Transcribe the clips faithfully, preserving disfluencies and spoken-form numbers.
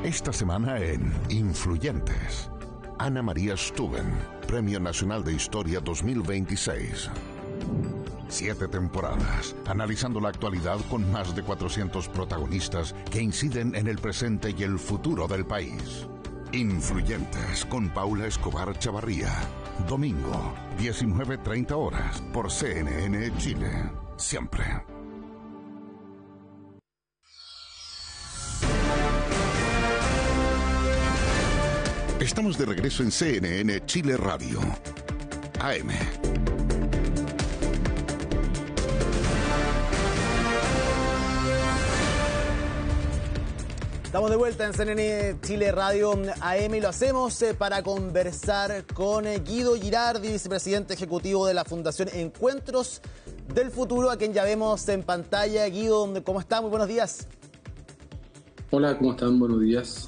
Esta semana en Influyentes, Ana María Stuben, Premio Nacional de Historia dos mil veintiséis. Siete temporadas, analizando la actualidad con más de cuatrocientos protagonistas que inciden en el presente y el futuro del país. Influyentes, con Paula Escobar Chavarría. Domingo, diecinueve treinta horas, por C N N Chile. Siempre. Estamos de regreso en C N N Chile Radio. A M. Estamos de vuelta en C N N Chile Radio A M y lo hacemos eh, para conversar con eh, Guido Girardi, vicepresidente ejecutivo de la Fundación Encuentros del Futuro, a quien ya vemos en pantalla. Guido, ¿cómo está? Muy buenos días. Hola, ¿cómo están? Buenos días.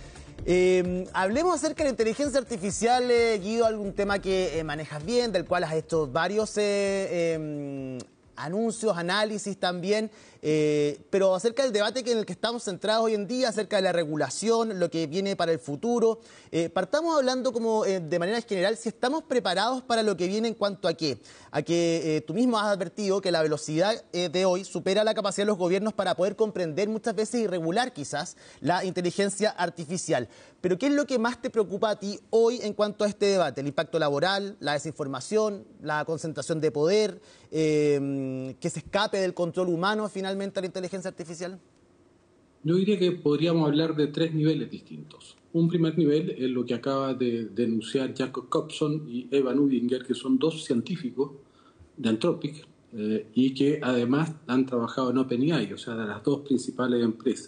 Eh, hablemos acerca de la inteligencia artificial, eh, Guido, algún tema que eh, manejas bien, del cual has hecho varios eh, eh, anuncios, análisis también, eh, pero acerca del debate en el que estamos centrados hoy en día, acerca de la regulación, lo que viene para el futuro. Eh, partamos hablando como eh, de manera general, si estamos preparados para lo que viene en cuanto a qué, a que eh, tú mismo has advertido que la velocidad eh, de hoy supera la capacidad de los gobiernos para poder comprender muchas veces y regular quizás la inteligencia artificial. Pero ¿qué es lo que más te preocupa a ti hoy en cuanto a este debate? ¿El impacto laboral, la desinformación, la concentración de poder, eh, que se escape del control humano finalmente a la inteligencia artificial? Yo diría que podríamos hablar de tres niveles distintos. Un primer nivel es lo que acaba de denunciar Jacob Hobson y Evan Udinger, que son dos científicos de Anthropic eh, y que además han trabajado en OpenAI, o sea, de las dos principales empresas.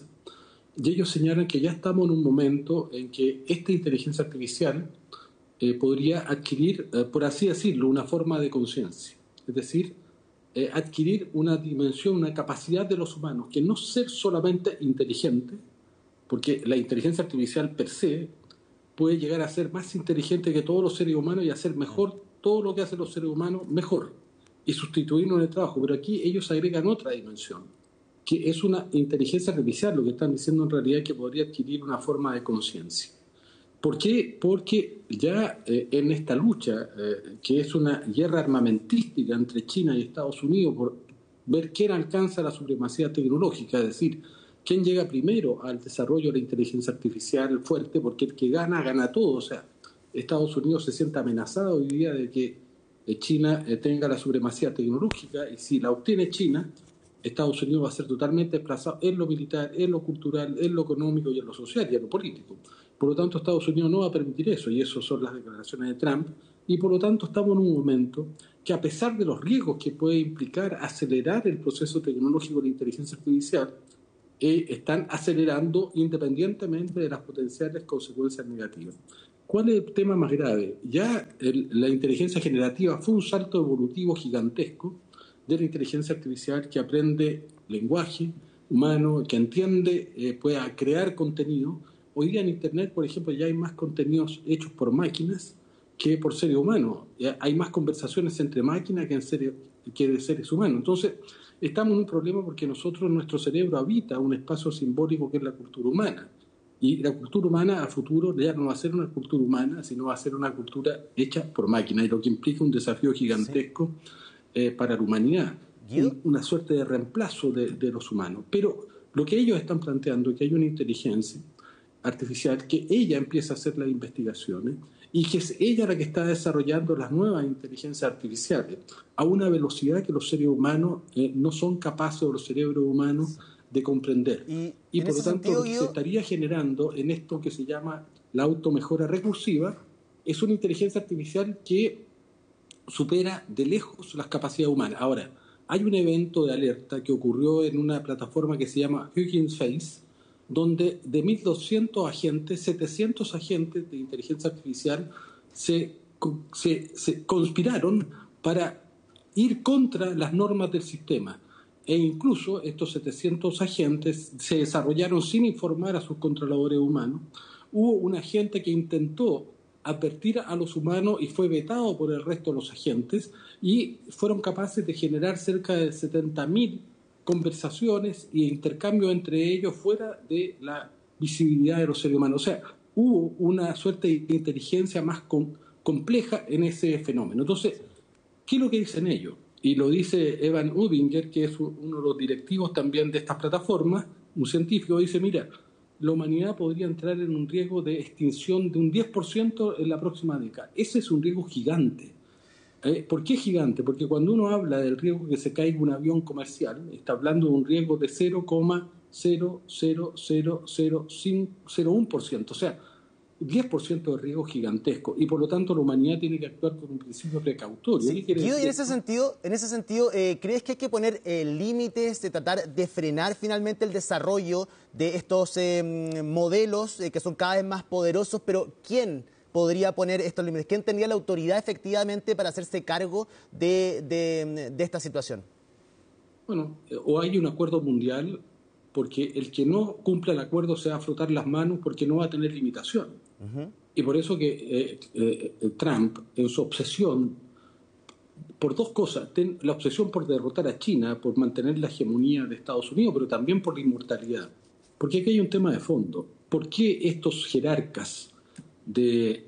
Y ellos señalan que ya estamos en un momento en que esta inteligencia artificial eh, podría adquirir, eh, por así decirlo, una forma de conciencia. Es decir, eh, adquirir una dimensión, una capacidad de los humanos, que no ser solamente inteligente, porque la inteligencia artificial per se puede llegar a ser más inteligente que todos los seres humanos y hacer mejor todo lo que hacen los seres humanos mejor y sustituirnos en el trabajo. Pero aquí ellos agregan otra dimensión, que es una inteligencia artificial, lo que están diciendo en realidad es que podría adquirir una forma de conciencia. ¿Por qué? Porque ya eh, en esta lucha, eh, que es una guerra armamentística entre China y Estados Unidos por ver quién alcanza la supremacía tecnológica, es decir, quién llega primero al desarrollo de la inteligencia artificial fuerte, porque el que gana, gana todo. O sea, Estados Unidos se siente amenazado hoy día de que eh, China eh, tenga la supremacía tecnológica, y si la obtiene China, Estados Unidos va a ser totalmente desplazado en lo militar, en lo cultural, en lo económico y en lo social y en lo político. Por lo tanto, Estados Unidos no va a permitir eso, y eso son las declaraciones de Trump, y por lo tanto estamos en un momento que, a pesar de los riesgos que puede implicar acelerar el proceso tecnológico de la inteligencia artificial, eh, están acelerando independientemente de las potenciales consecuencias negativas. ¿Cuál es el tema más grave? Ya el, la inteligencia generativa fue un salto evolutivo gigantesco de la inteligencia artificial que aprende lenguaje humano, que entiende, eh, puede crear contenido. Hoy día en Internet, por ejemplo, ya hay más contenidos hechos por máquinas que por seres humanos. Ya hay más conversaciones entre máquinas que, en seres, que de seres humanos. Entonces, estamos en un problema porque nosotros, nuestro cerebro habita un espacio simbólico que es la cultura humana. Y la cultura humana a futuro ya no va a ser una cultura humana, sino va a ser una cultura hecha por máquinas, y lo que implica un desafío gigantesco sí. eh, para la humanidad. Un, una suerte de reemplazo de, de los humanos. Pero lo que ellos están planteando es que hay una inteligencia artificial, que ella empieza a hacer las investigaciones y que es ella la que está desarrollando las nuevas inteligencias artificiales a una velocidad que los seres humanos eh, no son capaces, o los cerebros humanos, de comprender. Y, y por lo tanto, sentido, lo que yo... se estaría generando en esto que se llama la automejora recursiva es una inteligencia artificial que supera de lejos las capacidades humanas. Ahora, hay un evento de alerta que ocurrió en una plataforma que se llama Hugging Face, donde de mil doscientos agentes, setecientos agentes de inteligencia artificial se, se, se conspiraron para ir contra las normas del sistema. E incluso estos setecientos agentes se desarrollaron sin informar a sus controladores humanos. Hubo un agente que intentó advertir a los humanos y fue vetado por el resto de los agentes, y fueron capaces de generar cerca de setenta mil conversaciones y intercambios entre ellos fuera de la visibilidad de los seres humanos. O sea, hubo una suerte de inteligencia más com- compleja en ese fenómeno. Entonces, ¿qué es lo que dicen ellos? Y lo dice Evan Ubinger, que es uno de los directivos también de estas plataformas, un científico, dice, mira, la humanidad podría entrar en un riesgo de extinción de un diez por ciento en la próxima década. Ese es un riesgo gigante. ¿Eh? ¿Por qué gigante? Porque cuando uno habla del riesgo que se caiga un avión comercial, está hablando de un riesgo de cero coma cero cero cero cero uno por ciento. O sea, diez por ciento de riesgo gigantesco, y por lo tanto la humanidad tiene que actuar con un principio precautorio. Sí. Guido, y en ese sentido, en ese sentido eh, ¿crees que hay que poner eh, límites, de tratar de frenar finalmente el desarrollo de estos eh, modelos eh, que son cada vez más poderosos? Pero ¿quién podría poner estos límites? ¿Quién tendría la autoridad efectivamente para hacerse cargo de, de, de esta situación? Bueno, o hay un acuerdo mundial, porque el que no cumpla el acuerdo se va a frotar las manos porque no va a tener limitación. Uh-huh. Y por eso que eh, eh, Trump, en su obsesión, por dos cosas, ten, la obsesión por derrotar a China, por mantener la hegemonía de Estados Unidos, pero también por la inmortalidad. Porque aquí hay un tema de fondo. ¿Por qué estos jerarcas de,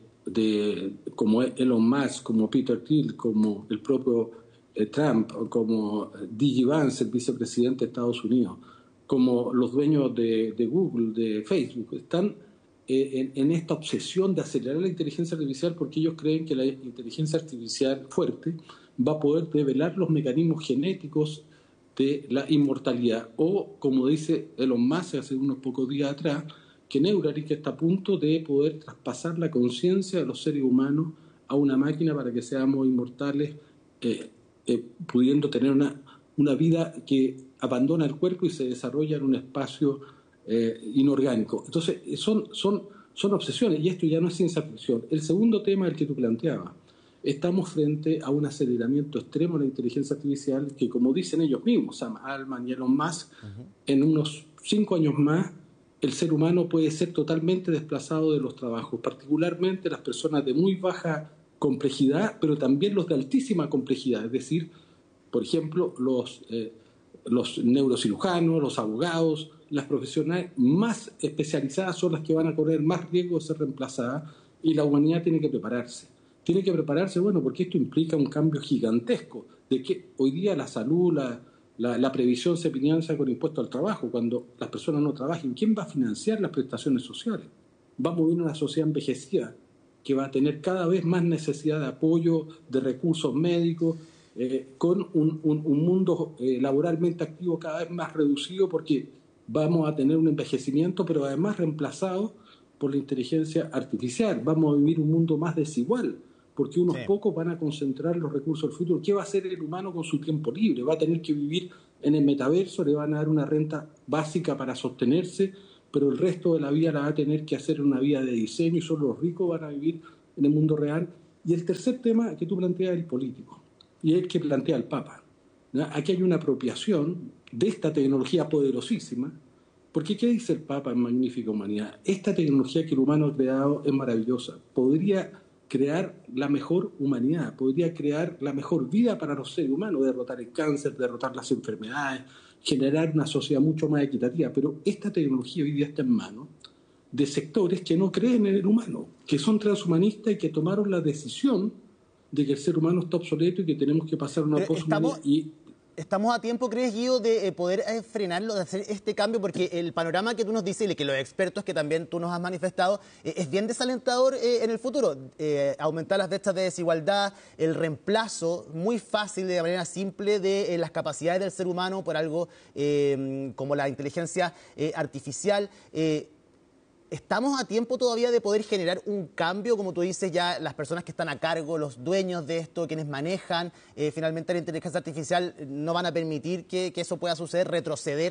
de como Elon Musk, como Peter Thiel, como el propio eh, Trump, como D J Vance, el vicepresidente de Estados Unidos, como los dueños de, de Google, de Facebook, están eh, en, en esta obsesión de acelerar la inteligencia artificial, porque ellos creen que la inteligencia artificial fuerte va a poder develar los mecanismos genéticos de la inmortalidad? O, como dice Elon Musk hace unos pocos días atrás, que Neuralink está a punto de poder traspasar la conciencia de los seres humanos a una máquina para que seamos inmortales, eh, eh, pudiendo tener una, una vida que abandona el cuerpo y se desarrolla en un espacio eh, inorgánico. Entonces, son, son, son obsesiones, y esto ya no es ciencia ficción. El segundo tema, el que tú planteabas, estamos frente a un aceleramiento extremo de la inteligencia artificial que, como dicen ellos mismos, Sam Altman y Elon Musk, uh-huh. en unos cinco años más, el ser humano puede ser totalmente desplazado de los trabajos, particularmente las personas de muy baja complejidad, pero también los de altísima complejidad, es decir, por ejemplo, los... Eh, los neurocirujanos, los abogados, las profesionales más especializadas son las que van a correr más riesgo de ser reemplazadas, y la humanidad tiene que prepararse. Tiene que prepararse, bueno, porque esto implica un cambio gigantesco, de que hoy día la salud, la, la, la previsión se financia con impuesto al trabajo. Cuando las personas no trabajen, ¿quién va a financiar las prestaciones sociales? Vamos a vivir una sociedad envejecida que va a tener cada vez más necesidad de apoyo, de recursos médicos, Eh, con un, un, un mundo eh, laboralmente activo cada vez más reducido, porque vamos a tener un envejecimiento, pero además reemplazado por la inteligencia artificial. Vamos a vivir un mundo más desigual, porque unos sí. pocos van a concentrar los recursos del futuro. ¿Qué va a hacer el humano con su tiempo libre? Va a tener que vivir en el metaverso, le van a dar una renta básica para sostenerse, pero el resto de la vida la va a tener que hacer una vida de diseño, y solo los ricos van a vivir en el mundo real. Y el tercer tema que tú planteas es el político, y es el que plantea el Papa. ¿No? Aquí hay una apropiación de esta tecnología poderosísima, porque ¿qué dice el Papa en Magnífica Humanidad? Esta tecnología que el humano ha creado es maravillosa, podría crear la mejor humanidad, podría crear la mejor vida para los seres humanos, derrotar el cáncer, derrotar las enfermedades, generar una sociedad mucho más equitativa, pero esta tecnología hoy día está en manos de sectores que no creen en el humano, que son transhumanistas y que tomaron la decisión de que el ser humano está obsoleto y que tenemos que pasar una poshumanidad. Y ¿Estamos a tiempo, crees, Guido, de eh, poder eh, frenarlo, de hacer este cambio? Porque el panorama que tú nos dices y que los expertos que también tú nos has manifestado eh, es bien desalentador eh, en el futuro. Eh, aumentar las brechas de desigualdad, el reemplazo muy fácil, de manera simple, de eh, las capacidades del ser humano por algo eh, como la inteligencia eh, artificial. Eh, ¿Estamos a tiempo todavía de poder generar un cambio? Como tú dices, ya las personas que están a cargo, los dueños de esto, quienes manejan eh, finalmente la inteligencia artificial, no van a permitir que, que eso pueda suceder, retroceder.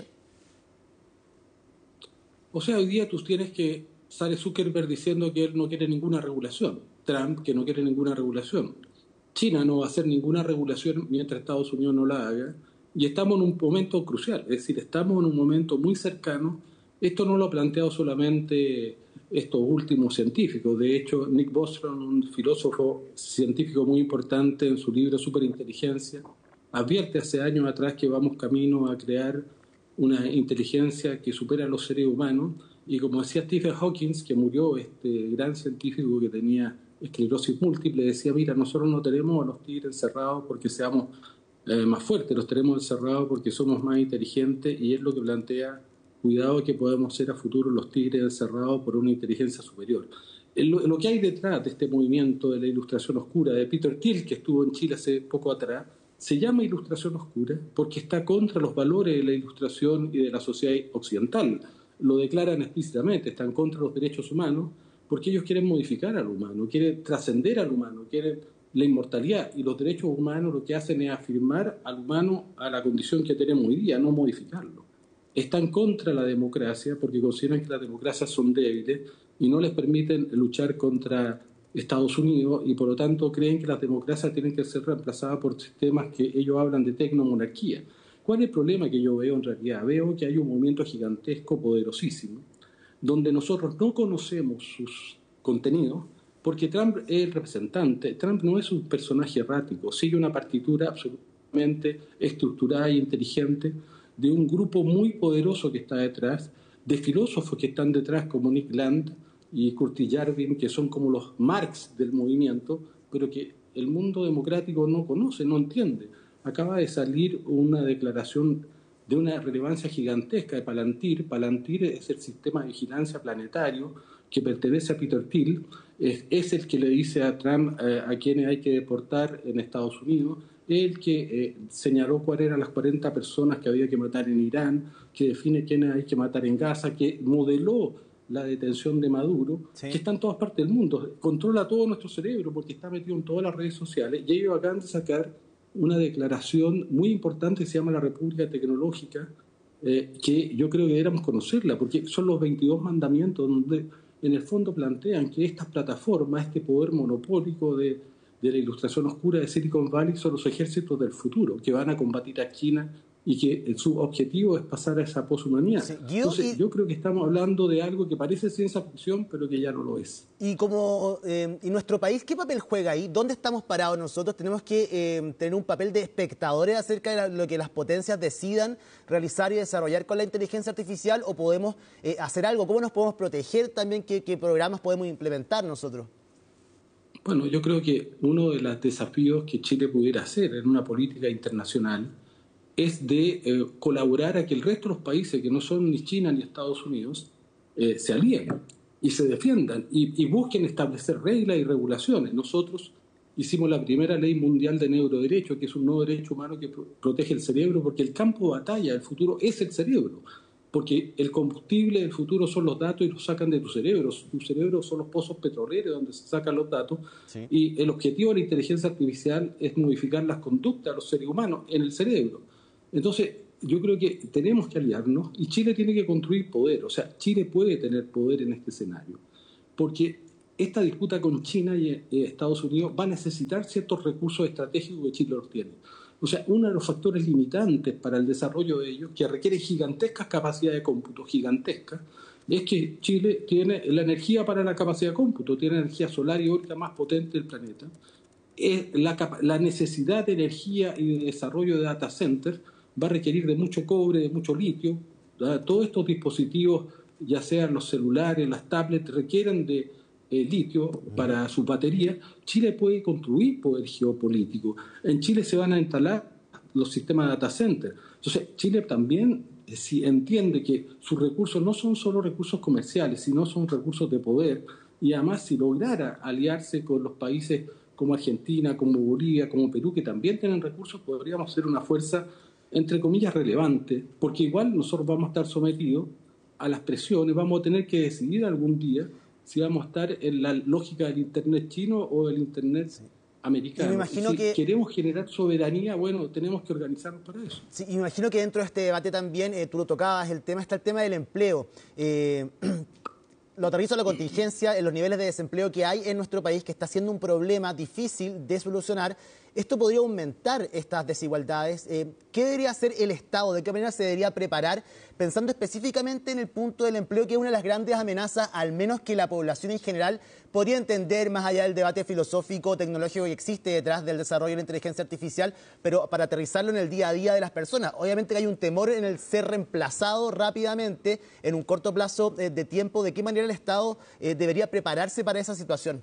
O sea, hoy día tú tienes que, sale Zuckerberg diciendo que él no quiere ninguna regulación, Trump que no quiere ninguna regulación, China no va a hacer ninguna regulación mientras Estados Unidos no la haga, y estamos en un momento crucial, es decir, estamos en un momento muy cercano. Esto no lo ha planteado solamente estos últimos científicos. De hecho, Nick Bostrom, un filósofo científico muy importante, en su libro Superinteligencia, advierte hace años atrás que vamos camino a crear una inteligencia que supera a los seres humanos, y como decía Stephen Hawking, que murió, este gran científico que tenía esclerosis múltiple, decía, mira, nosotros no tenemos a los tigres encerrados porque seamos eh, más fuertes, los tenemos encerrados porque somos más inteligentes, y es lo que plantea, cuidado que podemos ser a futuro los tigres encerrados por una inteligencia superior. Lo, lo que hay detrás de este movimiento de la ilustración oscura de Peter Thiel, que estuvo en Chile hace poco atrás, se llama ilustración oscura porque está contra los valores de la ilustración y de la sociedad occidental. Lo declaran explícitamente, están contra los derechos humanos porque ellos quieren modificar al humano, quieren trascender al humano, quieren la inmortalidad, y los derechos humanos lo que hacen es afirmar al humano a la condición que tenemos hoy día, no modificarlo. Están contra la democracia porque consideran que las democracias son débiles y no les permiten luchar contra Estados Unidos, y por lo tanto creen que las democracias tienen que ser reemplazadas por sistemas que ellos hablan de tecnomonarquía. ¿Cuál es el problema que yo veo en realidad? Veo que hay un movimiento gigantesco, poderosísimo, donde nosotros no conocemos sus contenidos, porque Trump es el representante. Trump no es un personaje errático, sigue una partitura absolutamente estructurada e inteligente de un grupo muy poderoso que está detrás, de filósofos que están detrás como Nick Land y Curtis Yarvin, que son como los Marx del movimiento, pero que el mundo democrático no conoce, no entiende. Acaba de salir una declaración de una relevancia gigantesca de Palantir. Palantir es el sistema de vigilancia planetario que pertenece a Peter Thiel, es, es el que le dice a Trump eh, a quienes hay que deportar en Estados Unidos, el que eh, señaló cuáles eran las cuarenta personas que había que matar en Irán, que define quiénes hay que matar en Gaza, que modeló la detención de Maduro, sí, que está en todas partes del mundo, controla todo nuestro cerebro porque está metido en todas las redes sociales, y ellos acaban de sacar una declaración muy importante que se llama la República Tecnológica, eh, que yo creo que deberíamos conocerla, porque son los veintidós mandamientos donde en el fondo plantean que estas plataformas, este poder monopólico de, de la ilustración oscura de Silicon Valley, son los ejércitos del futuro, que van a combatir a China y que su objetivo es pasar a esa poshumanidad. Sí, Entonces, y, yo creo que estamos hablando de algo que parece ciencia ficción, pero que ya no lo es. Y como eh, ¿y nuestro país qué papel juega ahí? ¿Dónde estamos parados nosotros? ¿Tenemos que eh, tener un papel de espectadores acerca de la, lo que las potencias decidan realizar y desarrollar con la inteligencia artificial, o podemos eh, hacer algo? ¿Cómo nos podemos proteger también? ¿Qué, qué programas podemos implementar nosotros? Bueno, yo creo que uno de los desafíos que Chile pudiera hacer en una política internacional es de eh, colaborar a que el resto de los países que no son ni China ni Estados Unidos eh, se alíen y se defiendan y, y busquen establecer reglas y regulaciones. Nosotros hicimos la primera ley mundial de neuroderecho, que es un nuevo derecho humano que pro- protege el cerebro, porque el campo de batalla del futuro es el cerebro, porque el combustible del futuro son los datos y los sacan de tu cerebro. Tu cerebro son los pozos petroleros donde se sacan los datos, sí, y el objetivo de la inteligencia artificial es modificar las conductas de los seres humanos en el cerebro. Entonces, yo creo que tenemos que aliarnos y Chile tiene que construir poder. O sea, Chile puede tener poder en este escenario, porque esta disputa con China y Estados Unidos va a necesitar ciertos recursos estratégicos que Chile los tiene. O sea, uno de los factores limitantes para el desarrollo de ellos, que requiere gigantescas capacidades de cómputo, gigantescas, es que Chile tiene la energía para la capacidad de cómputo, tiene energía solar y eólica más potente del planeta. Es la, la necesidad de energía y de desarrollo de data centers va a requerir de mucho cobre, de mucho litio, ¿verdad? Todos estos dispositivos, ya sean los celulares, las tablets, requieren de eh, litio para su batería. Chile puede construir poder geopolítico. En Chile se van a instalar los sistemas de data centers. Entonces, Chile también eh, si entiende que sus recursos no son solo recursos comerciales, sino son recursos de poder, y además si lograra aliarse con los países como Argentina, como Bolivia, como Perú, que también tienen recursos, podríamos ser una fuerza entre comillas relevante, porque igual nosotros vamos a estar sometidos a las presiones, vamos a tener que decidir algún día si vamos a estar en la lógica del Internet chino o del Internet sí. americano. Y me imagino y si que... queremos generar soberanía, bueno, tenemos que organizarnos para eso. Sí, y me imagino que dentro de este debate también, eh, tú lo tocabas, el tema está el tema del empleo. Eh, Lo aterrizo a la contingencia en los niveles de desempleo que hay en nuestro país, que está siendo un problema difícil de solucionar. esto podría aumentar estas desigualdades. Eh, ¿Qué debería hacer el Estado? ¿De qué manera se debería preparar? Pensando específicamente en el punto del empleo, que es una de las grandes amenazas, al menos que la población en general podría entender, más allá del debate filosófico, tecnológico que existe detrás del desarrollo de la inteligencia artificial, pero para aterrizarlo en el día a día de las personas. Obviamente que hay un temor en el ser reemplazado rápidamente, en un corto plazo eh, de tiempo. ¿De qué manera el Estado eh, debería prepararse para esa situación?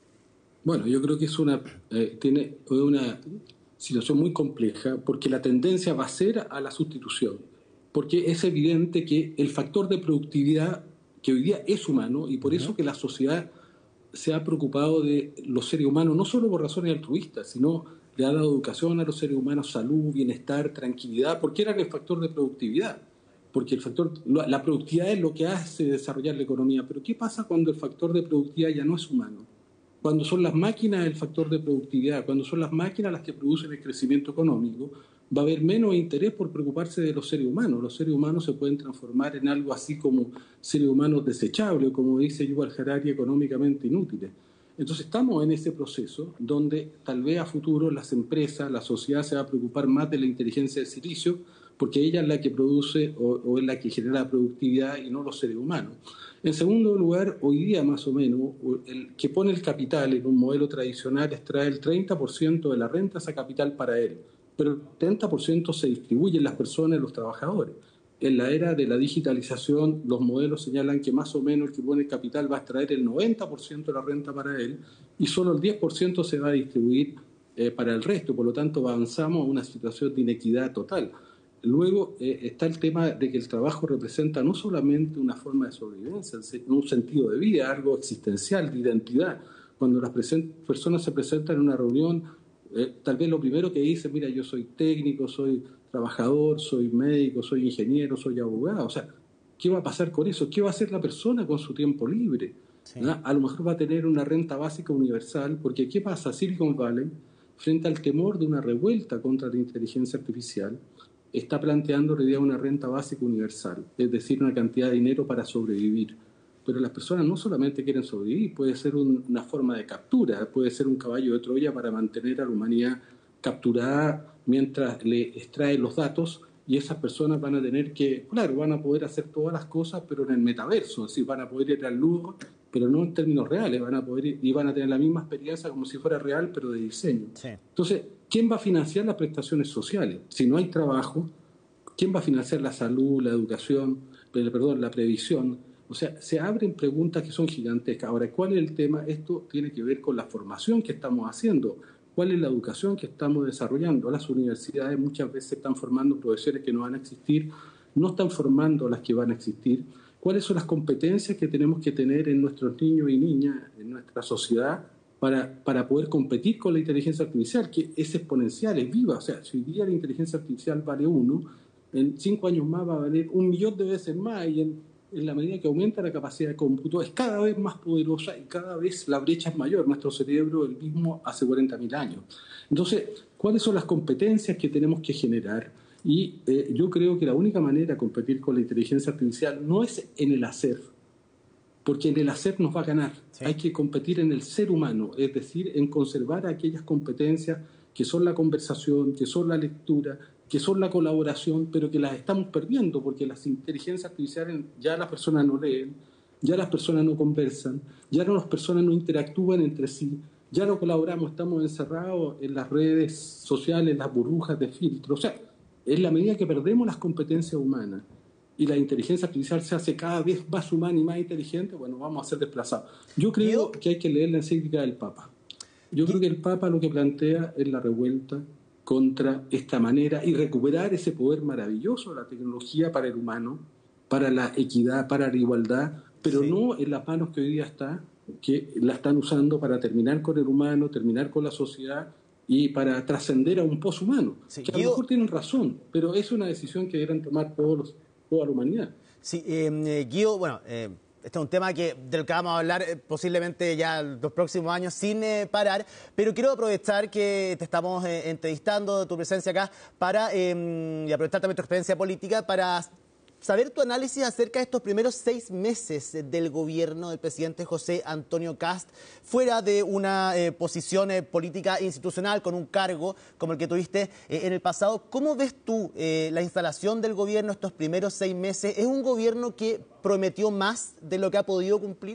Bueno, yo creo que es una eh, tiene una situación muy compleja, porque la tendencia va a ser a la sustitución, porque es evidente que el factor de productividad que hoy día es humano, y por eso que la sociedad se ha preocupado de los seres humanos, no solo por razones altruistas, sino le ha dado educación a los seres humanos, salud, bienestar, tranquilidad, porque era el factor de productividad, porque el factor, la productividad es lo que hace desarrollar la economía. Pero ¿qué pasa cuando el factor de productividad ya no es humano? Cuando son las máquinas el factor de productividad, cuando son las máquinas las que producen el crecimiento económico, va a haber menos interés por preocuparse de los seres humanos. Los seres humanos se pueden transformar en algo así como seres humanos desechables, como dice Yuval Harari, económicamente inútiles. Entonces estamos en ese proceso donde tal vez a futuro las empresas, la sociedad se va a preocupar más de la inteligencia de silicio, porque ella es la que produce o, o es la que genera productividad y no los seres humanos. En segundo lugar, hoy día más o menos, el que pone el capital en un modelo tradicional extrae el treinta por ciento de la renta, esa capital para él, pero el setenta por ciento se distribuye en las personas, en los trabajadores. En la era de la digitalización, los modelos señalan que más o menos el que pone el capital va a extraer el noventa por ciento de la renta para él y solo el diez por ciento se va a distribuir eh, para el resto. Por lo tanto, avanzamos a una situación de inequidad total. Luego eh, está el tema de que el trabajo representa no solamente una forma de sobrevivencia, un sentido de vida, algo existencial, de identidad. Cuando las personas se presentan en una reunión, eh, tal vez lo primero que dicen, mira, yo soy técnico, soy trabajador, soy médico, soy ingeniero, soy abogado. O sea, ¿qué va a pasar con eso? ¿Qué va a hacer la persona con su tiempo libre? Sí. ¿Ah? A lo mejor va a tener una renta básica universal, porque ¿qué pasa? Silicon Valley, frente al temor de una revuelta contra la inteligencia artificial, está planteando hoy día una renta básica universal, es decir, una cantidad de dinero para sobrevivir. Pero las personas no solamente quieren sobrevivir, puede ser un, una forma de captura, puede ser un caballo de Troya para mantener a la humanidad capturada mientras le extraen los datos, y esas personas van a tener que, claro, van a poder hacer todas las cosas, pero en el metaverso, es decir, van a poder ir al Louvre, pero no en términos reales, van a poder ir, y van a tener la misma experiencia como si fuera real, pero de diseño. Sí. Entonces, ¿quién va a financiar las prestaciones sociales? Si no hay trabajo, ¿quién va a financiar la salud, la educación, perdón, la previsión? O sea, se abren preguntas que son gigantescas. Ahora, ¿cuál es el tema? Esto tiene que ver con la formación que estamos haciendo. ¿Cuál es la educación que estamos desarrollando? Las universidades muchas veces están formando profesores que no van a existir, no están formando las que van a existir. ¿Cuáles son las competencias que tenemos que tener en nuestros niños y niñas, en nuestra sociedad, para, para poder competir con la inteligencia artificial, que es exponencial, es viva? O sea, si hoy día la inteligencia artificial vale uno, en cinco años más va a valer un millón de veces más, y en, en la medida que aumenta la capacidad de cómputo es cada vez más poderosa y cada vez la brecha es mayor. Nuestro cerebro el mismo hace cuarenta mil años. Entonces, ¿cuáles son las competencias que tenemos que generar? Y eh, yo creo que la única manera de competir con la inteligencia artificial no es en el hacer, porque en el hacer nos va a ganar. Sí. Hay que competir en el ser humano, es decir, en conservar aquellas competencias que son la conversación, que son la lectura, que son la colaboración, pero que las estamos perdiendo porque las inteligencias artificiales ya las personas no leen, ya las personas no conversan, ya no las personas no interactúan entre sí, ya no colaboramos, estamos encerrados en las redes sociales, las burbujas de filtro. O sea, en la medida que perdemos las competencias humanas y la inteligencia artificial se hace cada vez más humana y más inteligente, bueno, vamos a ser desplazados. Yo creo que hay que leer la encíclica del Papa. Yo creo que el Papa lo que plantea es la revuelta contra esta manera y recuperar ese poder maravilloso de la tecnología para el humano, para la equidad, para la igualdad, pero sí. no en las manos que hoy día está, que la están usando para terminar con el humano, terminar con la sociedad y para trascender a un poshumano. Sí, que a lo mejor tienen razón, pero es una decisión que deberán tomar todos los, toda la humanidad. Sí, eh, Guido, bueno, eh, este es un tema que, del que vamos a hablar eh, posiblemente ya los próximos años sin eh, parar, pero quiero aprovechar que te estamos eh, entrevistando, tu presencia acá, para, eh, y aprovechar también tu experiencia política para saber tu análisis acerca de estos primeros seis meses del gobierno del presidente José Antonio Kast, fuera de una eh, posición eh, política institucional con un cargo como el que tuviste eh, en el pasado. ¿Cómo ves tú eh, la instalación del gobierno estos primeros seis meses? ¿Es un gobierno que prometió más de lo que ha podido cumplir?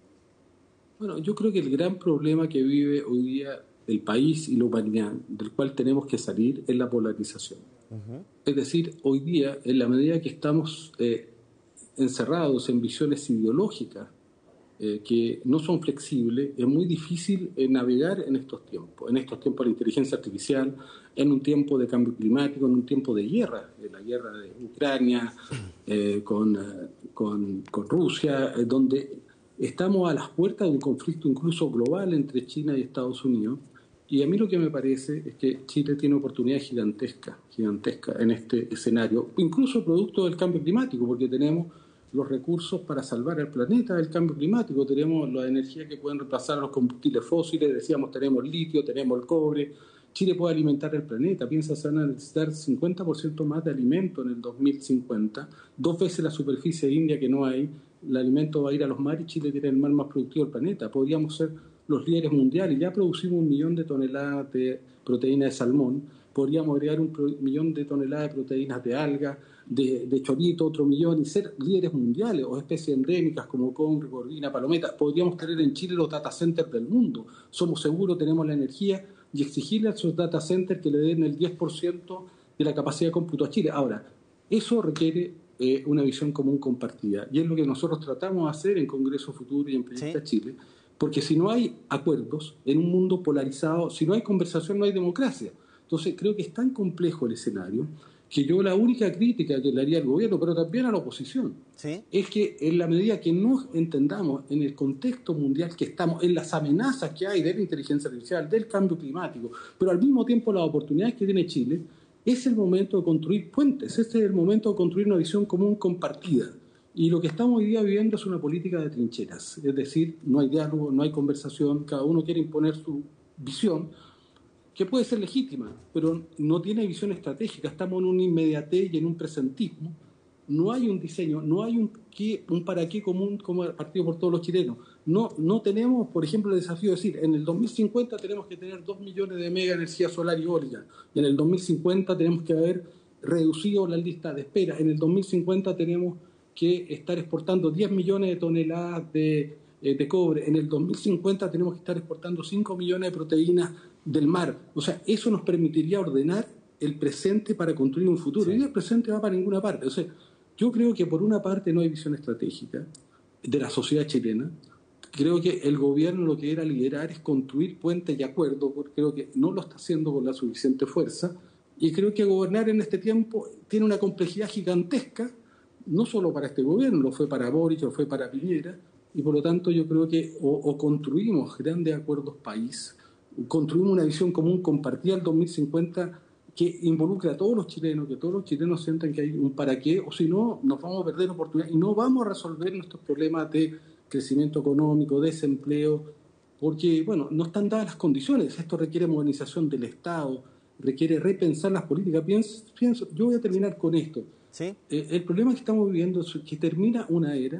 Bueno, yo creo que el gran problema que vive hoy día el país y la humanidad, del cual tenemos que salir, es la polarización. Uh-huh. Es decir, hoy día, en la medida que estamos eh, encerrados en visiones ideológicas eh, que no son flexibles, es muy difícil eh, navegar en estos tiempos, en estos tiempos de inteligencia artificial, en un tiempo de cambio climático, en un tiempo de guerra, de la guerra de Ucrania eh, con, eh, con, con Rusia, eh, donde estamos a las puertas de un conflicto incluso global entre China y Estados Unidos. Y a mí lo que me parece es que Chile tiene oportunidades gigantescas, gigantescas en este escenario, incluso producto del cambio climático, porque tenemos los recursos para salvar al planeta del cambio climático, tenemos la energía que pueden reemplazar los combustibles fósiles, decíamos, tenemos litio, tenemos el cobre. Chile puede alimentar el planeta, piensa se van a necesitar cincuenta por ciento más de alimento en el dos mil cincuenta, dos veces la superficie de India que no hay, el alimento va a ir a los mares y Chile tiene el mar más productivo del planeta. Podríamos ser los líderes mundiales, ya producimos un millón de toneladas de proteínas de salmón, podríamos agregar un pro- millón de toneladas de proteínas de alga, de, de chorito, otro millón, y ser líderes mundiales, o especies endémicas como congrio, corvina, palometa. Podríamos tener en Chile los data centers del mundo, somos seguros, tenemos la energía, y exigirle a esos data centers que le den el diez por ciento de la capacidad de cómputo a Chile. Ahora, eso requiere eh, una visión común compartida, y es lo que nosotros tratamos de hacer en Congreso Futuro y en Proyecta ¿Sí? Chile, porque si no hay acuerdos en un mundo polarizado, si no hay conversación, no hay democracia. Entonces creo que es tan complejo el escenario que yo la única crítica que le haría al gobierno, pero también a la oposición, ¿Sí? es que en la medida que no entendamos en el contexto mundial que estamos, en las amenazas que hay de la inteligencia artificial, del cambio climático, pero al mismo tiempo las oportunidades que tiene Chile, es el momento de construir puentes, este es el momento de construir una visión común compartida. Y lo que estamos hoy día viviendo es una política de trincheras, es decir, no hay diálogo, no hay conversación, cada uno quiere imponer su visión, que puede ser legítima, pero no tiene visión estratégica, estamos en una inmediatez y en un presentismo, no hay un diseño, no hay un, qué, un para qué común como partido por todos los chilenos, no, no tenemos, por ejemplo, el desafío de decir, en el dos mil cincuenta tenemos que tener dos millones de mega energía solar y eólica, y en el dos mil cincuenta tenemos que haber reducido la lista de espera, en el dos mil cincuenta tenemos que estar exportando diez millones de toneladas de, eh, de cobre, en el dos mil cincuenta tenemos que estar exportando cinco millones de proteínas del mar. O sea, eso nos permitiría ordenar el presente para construir un futuro. Sí. Y el presente va para ninguna parte. O sea, yo creo que por una parte no hay visión estratégica de la sociedad chilena. Creo que el gobierno lo que era liderar es construir puentes y acuerdos, porque creo que no lo está haciendo con la suficiente fuerza. Y creo que gobernar en este tiempo tiene una complejidad gigantesca, no solo para este gobierno, lo fue para Boric, lo fue para Piñera, y por lo tanto yo creo que o, o construimos grandes acuerdos país, construimos una visión común compartida al dos mil cincuenta que involucre a todos los chilenos, que todos los chilenos sientan que hay un para qué, o si no, nos vamos a perder oportunidades y no vamos a resolver nuestros problemas de crecimiento económico, desempleo, porque, bueno, no están dadas las condiciones. Esto requiere modernización del Estado, requiere repensar las políticas. Pienso, pienso yo voy a terminar con esto. ¿Sí? Eh, el problema que estamos viviendo es que termina una era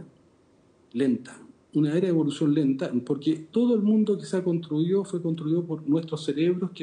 lenta, una era de evolución lenta, porque todo el mundo que se ha construido fue construido por nuestros cerebros que